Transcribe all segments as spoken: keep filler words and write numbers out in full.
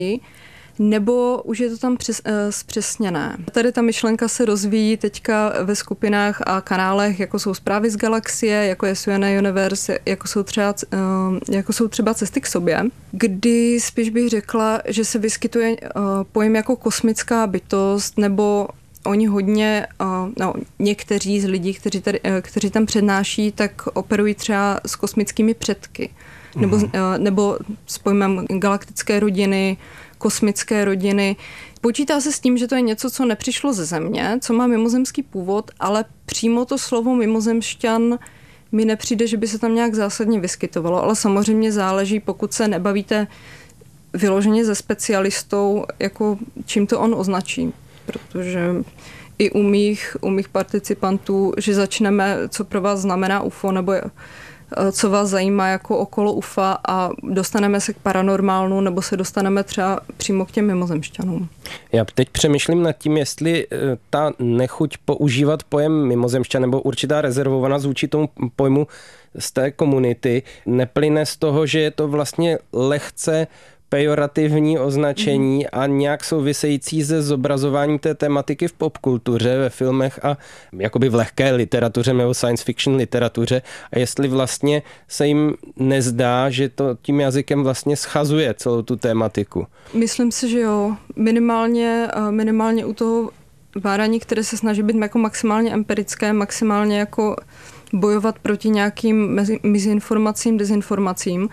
nebo už je to tam přes, uh, zpřesněné. Tady ta myšlenka se rozvíjí teďka ve skupinách a kanálech, jako jsou Zprávy z galaxie, jako je Sujana Universe, jako jsou, třeba, uh, jako jsou třeba Cesty k sobě, kdy spíš bych řekla, že se vyskytuje uh, pojem jako kosmická bytost, nebo oni hodně, uh, no, někteří z lidí, kteří, tady, uh, kteří tam přednáší, tak operují třeba s kosmickými předky, mm. nebo, uh, nebo s pojmem galaktické rodiny, kosmické rodiny. Počítá se s tím, že to je něco, co nepřišlo ze Země, co má mimozemský původ, ale přímo to slovo mimozemšťan mi nepřijde, že by se tam nějak zásadně vyskytovalo, ale samozřejmě záleží, pokud se nebavíte vyloženě se specialistou, jako čím to on označí. Protože i u mých, u mých participantů, že začneme, co pro vás znamená U F O, nebo co vás zajímá jako okolo U F A a dostaneme se k paranormálnu, nebo se dostaneme třeba přímo k těm mimozemšťanům. Já teď přemýšlím nad tím, jestli ta nechuť používat pojem mimozemšťan nebo určitá rezervovanost vůči tomu pojmu z té komunity neplyne z toho, že je to vlastně lehce pejorativní označení a nějak související se zobrazováním té tematiky v popkultuře, ve filmech a jakoby v lehké literatuře nebo science fiction literatuře a jestli vlastně se jim nezdá, že to tím jazykem vlastně schazuje celou tu tematiku. Myslím si, že jo. Minimálně, minimálně u toho bádání, které se snaží být jako maximálně empirické, maximálně jako bojovat proti nějakým mizinformacím, dezinformacím,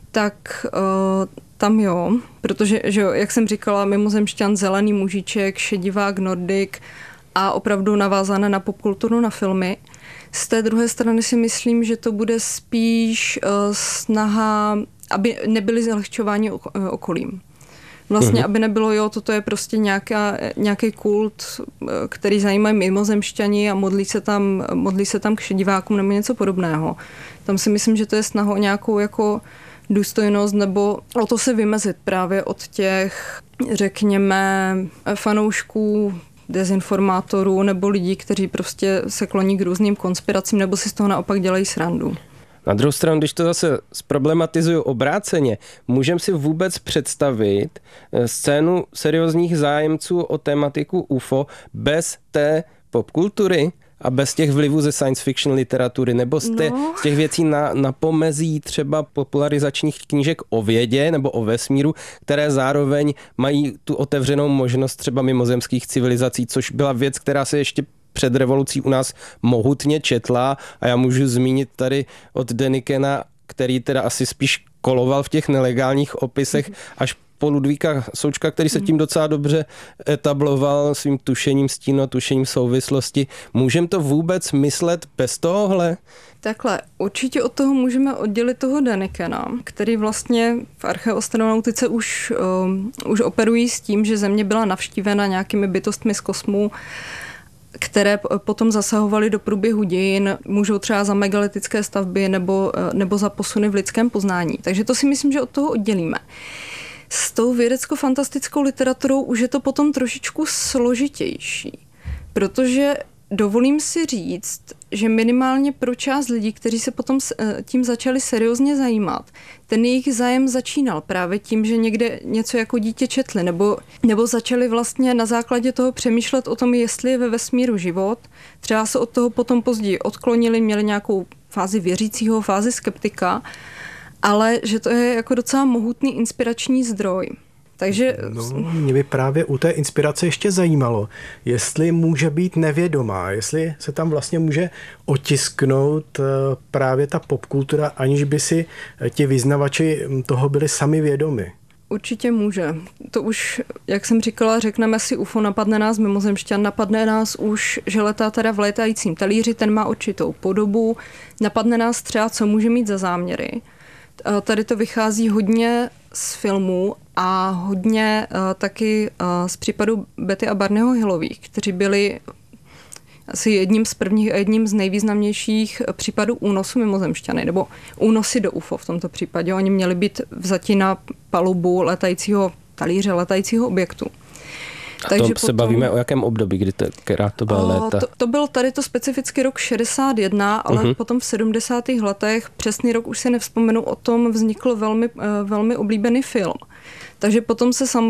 tak uh, tam jo, protože, že jo, jak jsem říkala, mimozemšťan, zelený mužiček, šedivák, nordik a opravdu navázané na popkulturu, na filmy. Z té druhé strany si myslím, že to bude spíš uh, snaha, aby nebyli zlehčováni okolím. Vlastně, uh-huh. aby nebylo, jo, toto je prostě nějaká, nějaký kult, který zajímají mimozemšťani a modlí se tam, modlí se tam k šedivákům nebo něco podobného. Tam si myslím, že to je snaha o nějakou jako důstojnost nebo o to se vymezit právě od těch, řekněme, fanoušků, dezinformátorů nebo lidí, kteří prostě se kloní k různým konspiracím nebo si z toho naopak dělají srandu. Na druhou stranu, když to zase zproblematizuju obráceně, můžeme si vůbec představit scénu seriózních zájemců o tematiku U F O bez té popkultury a bez těch vlivů ze science fiction literatury nebo z, té, no. z těch věcí na, na pomezí třeba popularizačních knížek o vědě nebo o vesmíru, které zároveň mají tu otevřenou možnost třeba mimozemských civilizací, což byla věc, která se ještě před revolucí u nás mohutně četla a já můžu zmínit tady od Denikena, který teda asi spíš koloval v těch nelegálních opisech, až po Ludvíka Součka, který se tím docela dobře etabloval svým tušením stínu, tušením souvislosti. Můžeme to vůbec myslet bez tohohle? Takhle, určitě od toho můžeme oddělit toho Denikena, který vlastně v archeoastronautice už, um, už operují s tím, že Země byla navštívena nějakými bytostmi z kosmu, které potom zasahovaly do průběhu dějin, můžou třeba za megalitické stavby nebo, nebo za posuny v lidském poznání. Takže to si myslím, že od toho oddělíme. S tou vědecko-fantastickou literaturou už je to potom trošičku složitější, protože dovolím si říct, že minimálně pro část lidí, kteří se potom tím začali seriózně zajímat, ten jejich zájem začínal právě tím, že někde něco jako dítě četli, nebo, nebo začali vlastně na základě toho přemýšlet o tom, jestli je ve vesmíru život. Třeba se od toho potom později odklonili, měli nějakou fázi věřícího, fázi skeptika, ale že to je jako docela mohutný inspirační zdroj. Takže... No, mě by právě u té inspirace ještě zajímalo, jestli může být nevědomá, jestli se tam vlastně může otisknout právě ta popkultura, aniž by si ti vyznavači toho byli sami vědomi. Určitě může. To už, jak jsem říkala, řekneme si U F O, napadne nás mimozemšťan, napadne nás už, že letá teda v létajícím talíři, ten má určitou podobu, napadne nás třeba, co může mít za záměry. Tady to vychází hodně z filmů a hodně uh, taky uh, z případu Betty a Barneyho Hillových, kteří byli asi jedním z prvních a jedním z nejvýznamnějších případů únosu mimozemšťany, nebo únosy do U F O v tomto případě. Oni měli být vzati na palubu letajícího talíře, letajícího objektu. A Takže to potom, se bavíme o jakém období, kdy to, která to byla léta? To, to byl tady to specificky rok šedesát jedna, ale uh-huh. potom v sedmdesátých letech, přesný rok už si nevzpomenu, o tom vznikl velmi, velmi oblíbený film. Takže potom se sam